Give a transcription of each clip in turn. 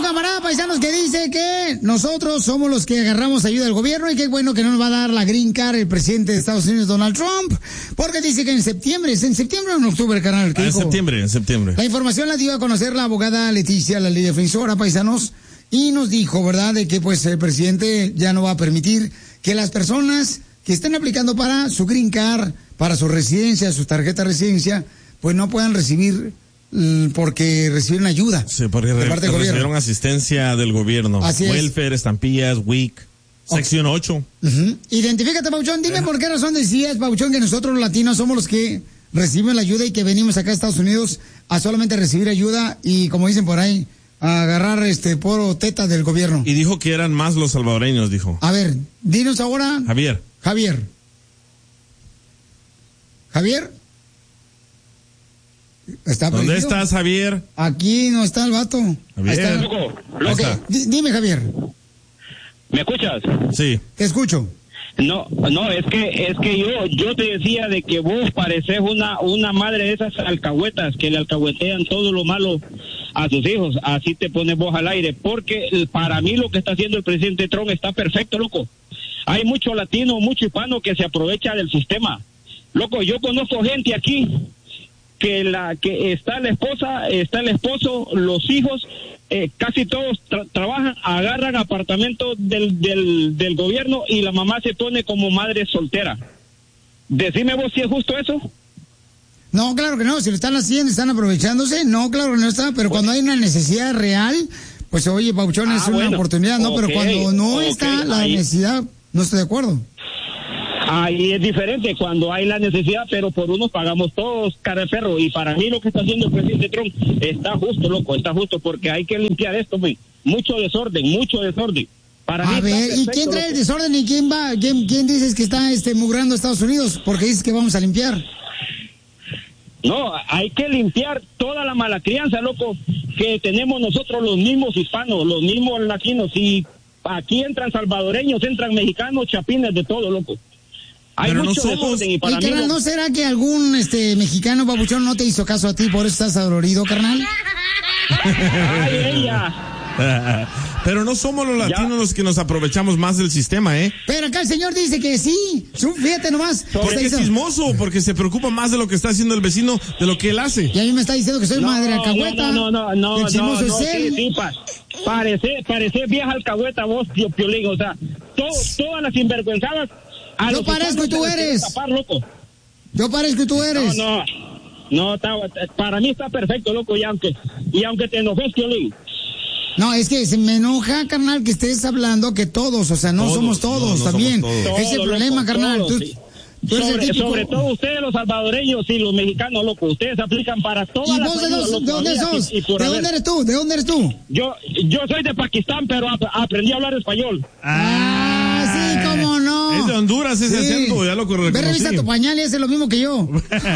camarada, paisanos, que dice que nosotros somos los que agarramos ayuda del gobierno y qué bueno que no nos va a dar la green card el presidente de Estados Unidos, Donald Trump, porque dice que en septiembre, ¿es en septiembre o en octubre, carnal? En septiembre. La información la dio a conocer la abogada Leticia, la ley defensora, paisanos, y nos dijo, ¿verdad?, de que pues el presidente ya no va a permitir que las personas que estén aplicando para su green card, para su residencia, su tarjeta de residencia, pues no puedan recibir porque recibieron ayuda. Sí, porque recibieron asistencia del gobierno. Así es. Welfare, estampillas, WIC, sección 8. Identifícate, Pauchón. Dime por qué razón decías, Pauchón, que nosotros los latinos somos los que reciben la ayuda y que venimos acá a Estados Unidos a solamente recibir ayuda y, como dicen por ahí, a agarrar poro teta del gobierno. Y dijo que eran más los salvadoreños, dijo. A ver, dinos ahora. Javier. ¿Dónde estás, Javier? Aquí no está el vato. Javier. Loco. Dime, Javier. ¿Me escuchas? Sí. Te escucho. No, es que yo te decía de que vos pareces una madre de esas alcahuetas que le alcahuetean todo lo malo a sus hijos. Así te pones vos al aire, porque para mí lo que está haciendo el presidente Trump está perfecto, loco. Hay mucho latino, mucho hispano que se aprovecha del sistema. Loco, yo conozco gente aquí que está la esposa, está el esposo, los hijos, casi todos trabajan, agarran apartamentos del gobierno y la mamá se pone como madre soltera. Decime vos si es justo eso. No, claro que no, si lo están haciendo, están aprovechándose, no, claro que no está, pero cuando hay una necesidad real, pues oye, Pauchón, es una oportunidad, ¿no? Pero cuando no está la necesidad, no estoy de acuerdo. Ahí es diferente cuando hay la necesidad, pero por unos pagamos todos, cara de perro. Y para mí lo que está haciendo el presidente Trump está justo, loco, está justo, porque hay que limpiar esto, güey. Mucho desorden. Para mí ver, ¿y quién trae el desorden y quién dices que está mugrando Estados Unidos? Porque dices que vamos a limpiar. No, hay que limpiar toda la mala crianza, loco, que tenemos nosotros los mismos hispanos, los mismos latinos. Y aquí entran salvadoreños, entran mexicanos, chapines, de todo, loco. Hay pero mucho desorden y para mí... carnal, ¿no será que algún mexicano, babuchón, no te hizo caso a ti, por eso estás adolorido, carnal? Ay, ella. Pero no somos los latinos los que nos aprovechamos más del sistema, ¿eh? Pero acá el señor dice que sí. Fíjate nomás. Porque es chismoso, porque se preocupa más de lo que está haciendo el vecino de lo que él hace. Y a mí me está diciendo que soy madre alcahueta. No. El chismoso es él. Sí, parece vieja alcahueta vos, Piolín. O sea, todas las sinvergüenzadas... Yo parezco y tú eres. Yo parezco y tú eres. No, para mí está perfecto, loco, y aunque te enojes, Piolín. No, es que se me enoja, carnal, que estés hablando que todos, o sea, no somos todos, no también. Somos todos. Ese es el problema, carnal. Sobre todo ustedes, los salvadoreños y los mexicanos, loco, ustedes aplican para todas las ayudas. ¿De dónde sos? ¿De dónde eres tú? ¿De dónde eres tú? Yo soy de Pakistán, pero aprendí a hablar español. Sí, cómo no. Es de Honduras ese acento, ya lo reconocí. Ve, revisa tu pañal y hace lo mismo que yo.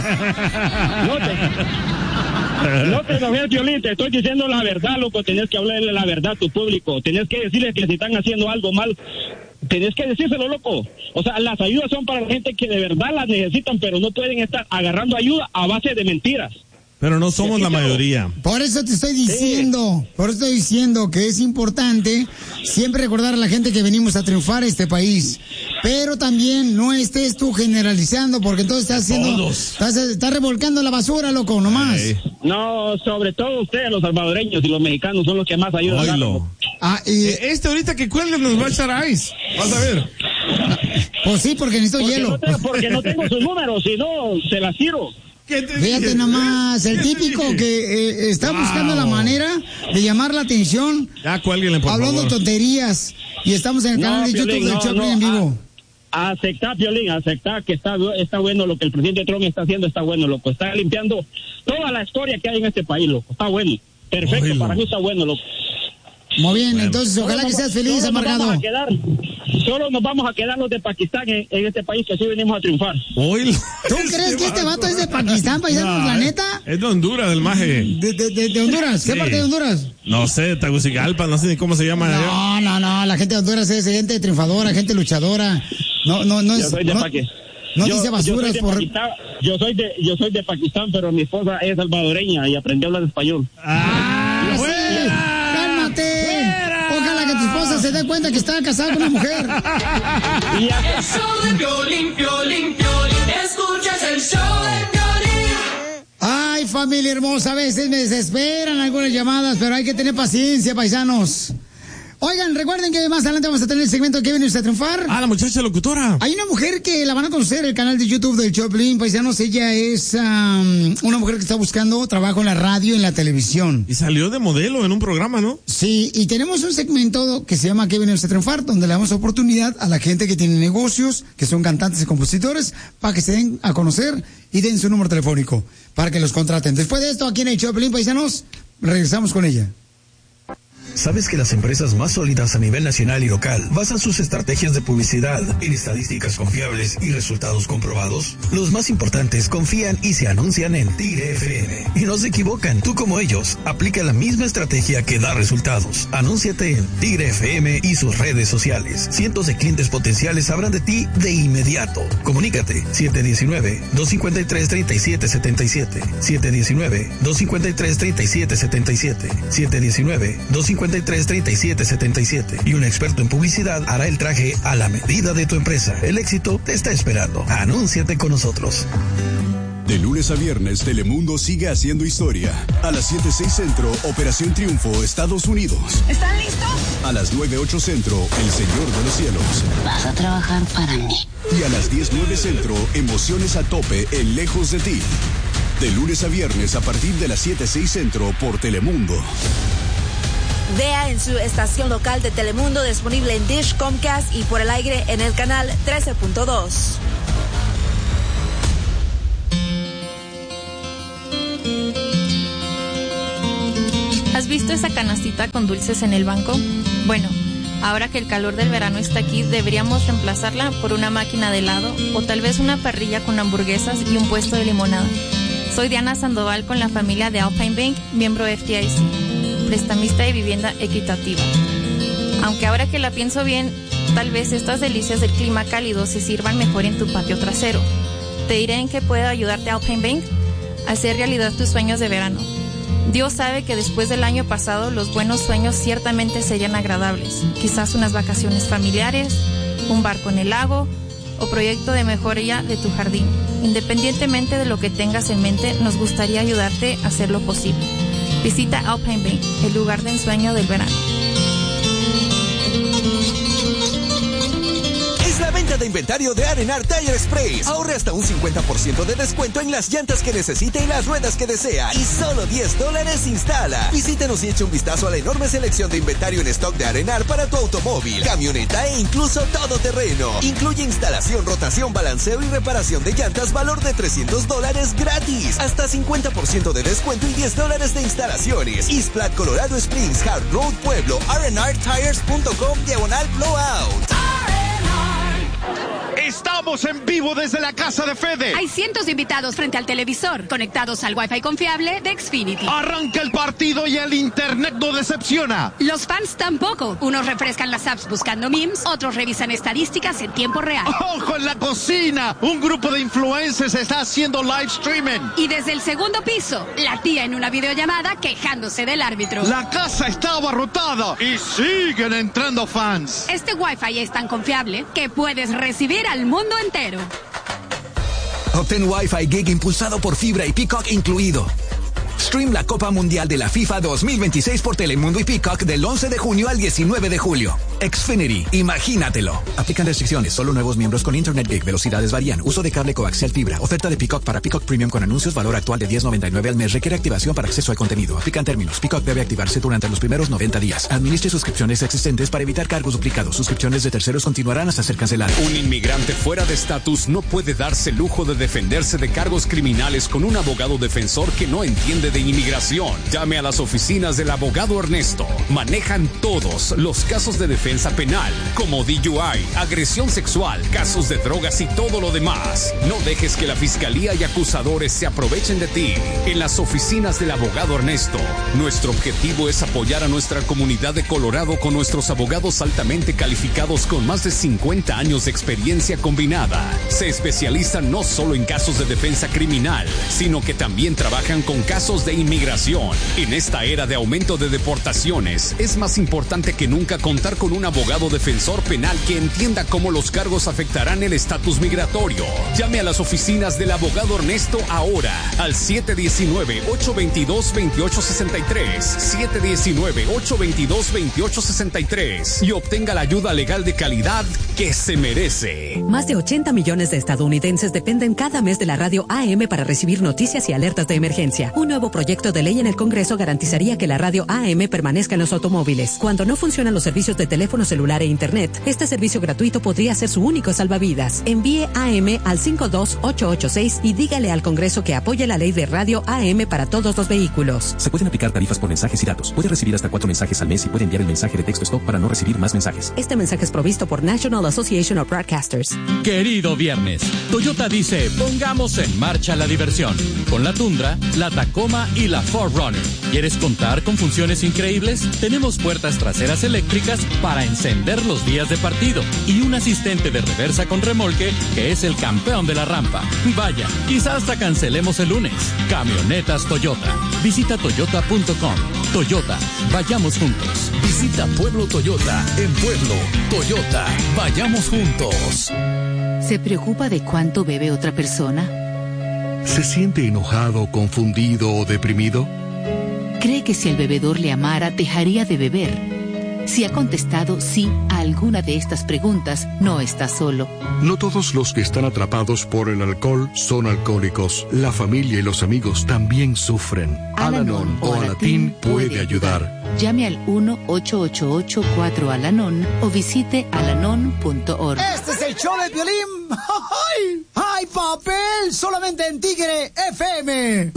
No te enojes, Piolín, te estoy diciendo la verdad, loco. Tenés que hablarle la verdad a tu público. Tenés que decirles que si están haciendo algo mal, tenés que decírselo, loco. O sea, las ayudas son para la gente que de verdad las necesitan, pero no pueden estar agarrando ayuda a base de mentiras. Pero no somos la mayoría. Por eso te estoy diciendo, que es importante siempre recordar a la gente que venimos a triunfar este país. Pero también no estés tú generalizando, porque entonces estás revolcando la basura, loco, nomás. No, sobre todo ustedes, los salvadoreños y los mexicanos, son los que más ayudan. Ahorita que cuelgue nos va a echar ice. Vas a ver. Pues sí, porque necesito hielo. Porque no tengo sus números, si no, se las tiro. Fíjate nomás, el típico que está buscando la manera de llamar la atención. Ya, cuélguenle, por hablando favor. tonterías. Y estamos en el canal de YouTube de Choplin en vivo. Aceptar, Piolín, aceptar que está bueno lo que el presidente Trump está haciendo, está bueno, loco. Está limpiando toda la historia que hay en este país, loco. Está bueno. Perfecto, para mí está bueno, loco. Muy bien, entonces ojalá que seas feliz, amargado. Solo nos vamos a quedar los de Pakistán en este país, que así venimos a triunfar. ¿Tú crees que este vato es de Pakistán, paisano, la neta? Es de Honduras, del maje. ¿De Honduras? ¿Qué parte de Honduras? No sé, Tegucigalpa, no sé ni cómo se llama. No, la gente de Honduras es gente triunfadora, gente luchadora. No es... Yo soy de Pakistán. No dice basuras por... Yo soy de Pakistán, pero mi esposa es salvadoreña y aprendió a hablar español. ¡Cálmate! se dé cuenta que está casado con una mujer. El show de Piolín, Piolín, Piolín. Escuchas el show de Piolín. Ay, familia hermosa, a veces me desesperan algunas llamadas, pero hay que tener paciencia, paisanos. Oigan, recuerden que más adelante vamos a tener el segmento que viene usted a triunfar. Ah, la muchacha locutora. Hay una mujer que la van a conocer en el canal de YouTube del Choplin, paisanos. Ella es una mujer que está buscando trabajo en la radio y en la televisión. Y salió de modelo en un programa, ¿no? Sí, y tenemos un segmento que se llama ¿Qué viene usted a triunfar? Donde le damos oportunidad a la gente que tiene negocios, que son cantantes y compositores, para que se den a conocer y den su número telefónico para que los contraten. Después de esto, aquí en el Choplin, paisanos, regresamos con ella. ¿Sabes que las empresas más sólidas a nivel nacional y local basan sus estrategias de publicidad en estadísticas confiables y resultados comprobados? Los más importantes confían y se anuncian en Tigre FM. Y no se equivocan, tú como ellos, aplica la misma estrategia que da resultados. Anúnciate en Tigre FM y sus redes sociales. Cientos de clientes potenciales sabrán de ti de inmediato. Comunícate 719-253-3777. 719-253-3777. 719-253-3777 y un experto en publicidad hará el traje a la medida de tu empresa. El éxito te está esperando. Anúnciate con nosotros. De lunes a viernes, Telemundo sigue haciendo historia. A las 7:06 Centro, Operación Triunfo, Estados Unidos. ¿Están listos? A las 9:08 Centro, El Señor de los Cielos. Vas a trabajar para mí. Y a las 10:09 Centro, Emociones a tope en Lejos de ti. De lunes a viernes a partir de las 7:06 Centro por Telemundo. Vea en su estación local de Telemundo disponible en Dish, Comcast y por el aire en el canal 13.2. ¿Has visto esa canastita con dulces en el banco? Bueno, ahora que el calor del verano está aquí, deberíamos reemplazarla por una máquina de helado o tal vez una parrilla con hamburguesas y un puesto de limonada. Soy Diana Sandoval con la familia de Alpine Bank, miembro FDIC, prestamista de vivienda equitativa. Aunque ahora que la pienso bien, tal vez estas delicias del clima cálido se sirvan mejor en tu patio trasero. Te diré en qué puedo ayudarte Alpine Bank a hacer realidad tus sueños de verano. Dios sabe que después del año pasado los buenos sueños ciertamente serían agradables. Quizás unas vacaciones familiares, un barco en el lago o proyecto de mejoría de tu jardín. Independientemente de lo que tengas en mente, nos gustaría ayudarte a hacer lo posible. Visita Alpine Bank, el lugar de ensueño del verano. La venta de inventario de Arenar Tire Express. Ahorre hasta un 50% de descuento en las llantas que necesite y las ruedas que desea. Y solo $10 instala. Visítenos y eche un vistazo a la enorme selección de inventario en stock de Arenar para tu automóvil, camioneta e incluso todoterreno. Incluye instalación, rotación, balanceo y reparación de llantas, valor de $300 gratis. Hasta 50% de descuento y $10 de instalaciones. East Platte, Colorado Springs, Hard Road, Pueblo, rnrtires.com/blowout. Estamos en vivo desde la casa de Fede. Hay cientos de invitados frente al televisor, conectados al Wi-Fi confiable de Xfinity. Arranca el partido y el internet no decepciona. Los fans tampoco. Unos refrescan las apps buscando memes, otros revisan estadísticas en tiempo real. ¡Ojo en la cocina! Un grupo de influencers está haciendo live streaming. Y desde el segundo piso, la tía en una videollamada quejándose del árbitro. La casa está abarrotada y siguen entrando fans. Este Wi-Fi es tan confiable que puedes recibir al mundo entero. Obtén Wi-Fi Gig impulsado por fibra y Peacock incluido. Stream la Copa Mundial de la FIFA 2026 por Telemundo y Peacock del 11 de junio al 19 de julio. Xfinity, imagínatelo. Aplican restricciones, solo nuevos miembros con Internet Gig, velocidades varían, uso de cable coaxial fibra, oferta de Peacock para Peacock Premium con anuncios, valor actual de $10.99 al mes, requiere activación para acceso al contenido. Aplican términos, Peacock debe activarse durante los primeros 90 días. Administre suscripciones existentes para evitar cargos duplicados. Suscripciones de terceros continuarán hasta ser canceladas. Un inmigrante fuera de estatus no puede darse el lujo de defenderse de cargos criminales con un abogado defensor que no entiende de inmigración. Llame a las oficinas del abogado Ernesto. Manejan todos los casos de defensa penal, como DUI, agresión sexual, casos de drogas y todo lo demás. No dejes que la fiscalía y acusadores se aprovechen de ti. En las oficinas del abogado Ernesto, nuestro objetivo es apoyar a nuestra comunidad de Colorado con nuestros abogados altamente calificados con más de 50 años de experiencia combinada. Se especializan no solo en casos de defensa criminal, sino que también trabajan con casos de inmigración. En esta era de aumento de deportaciones, es más importante que nunca contar con un un abogado defensor penal que entienda cómo los cargos afectarán el estatus migratorio. Llame a las oficinas del abogado Ernesto ahora al 719-822-2863, 719-822-2863 y obtenga la ayuda legal de calidad que se merece. Más de 80 millones de estadounidenses dependen cada mes de la radio AM para recibir noticias y alertas de emergencia. Un nuevo proyecto de ley en el Congreso garantizaría que la radio AM permanezca en los automóviles. Cuando no funcionan los servicios de teléfono celular e internet, este servicio gratuito podría ser su único salvavidas. Envíe AM al 52886 y dígale al Congreso que apoye la ley de radio AM para todos los vehículos. Se pueden aplicar tarifas por mensajes y datos. Puede recibir hasta 4 mensajes al mes y puede enviar el mensaje de texto stop para no recibir más mensajes. Este mensaje es provisto por National Association of Broadcasters. Querido viernes, Toyota dice, pongamos en marcha la diversión. Con la Tundra, la Tacoma y la 4Runner. ¿Quieres contar con funciones increíbles? Tenemos puertas traseras eléctricas para encender los días de partido y un asistente de reversa con remolque que es el campeón de la rampa. Vaya, quizás hasta cancelemos el lunes. Camionetas Toyota. Visita toyota.com. Toyota, vayamos juntos. Visita Pueblo Toyota en Pueblo Toyota. Vayamos juntos. ¿Se preocupa de cuánto bebe otra persona? ¿Se siente enojado, confundido o deprimido? ¿Cree que si el bebedor le amara, dejaría de beber? Si ha contestado sí a alguna de estas preguntas, no está solo. No todos los que están atrapados por el alcohol son alcohólicos. La familia y los amigos también sufren. Al-Anon o Alatín puede ayudar. Llame al 1-888-4-ALANON o visite alanon.org. Este es el show de Piolín. ¡Ay, papel! Solamente en Tigre FM.